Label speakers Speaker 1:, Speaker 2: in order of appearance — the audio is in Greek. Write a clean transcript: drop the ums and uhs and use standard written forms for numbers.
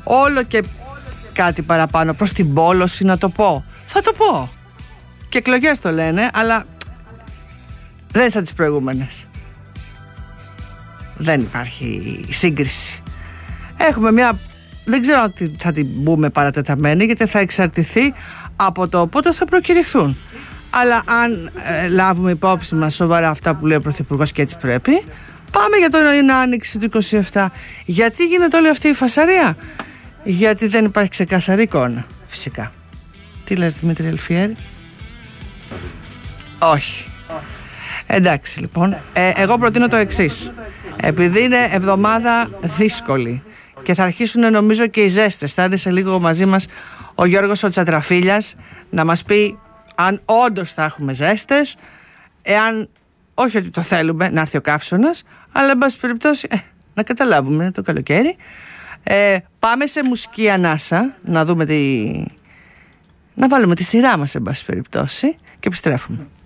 Speaker 1: όλο και κάτι παραπάνω προς την πόλωση, να το πω. Θα το πω. Και εκλογές το λένε, αλλά δεν είναι σαν τις προηγούμενες. Δεν υπάρχει σύγκριση. Έχουμε μια, δεν ξέρω αν θα την μπούμε παρατεταμένη, γιατί θα εξαρτηθεί από το πότε θα προκηρυχθούν. Αλλά αν λάβουμε υπόψη μας σοβαρά αυτά που λέει ο Πρωθυπουργός, και έτσι πρέπει, πάμε για την άνοιξη του 27. Γιατί γίνεται όλη αυτή η φασαρία? Γιατί δεν υπάρχει ξεκαθαρή εικόνα, φυσικά. Τι λες, Δημήτρη Ελφιέρη? Όχι. Εντάξει, λοιπόν, εγώ προτείνω το εξής. Επειδή είναι εβδομάδα δύσκολη και θα αρχίσουν νομίζω και οι ζέστες, θα είναι σε λίγο μαζί μας ο Γιώργος ο Τσατραφίλιας να μας πει αν όντως θα έχουμε ζέστες, εάν όχι ότι το θέλουμε να έρθει ο καύσωνας, αλλά εν πάση περιπτώσει να καταλάβουμε το καλοκαίρι. Πάμε σε μουσική ανάσα να δούμε να βάλουμε τη σειρά μας εν πάση περιπτώσει και επιστρέφουμε.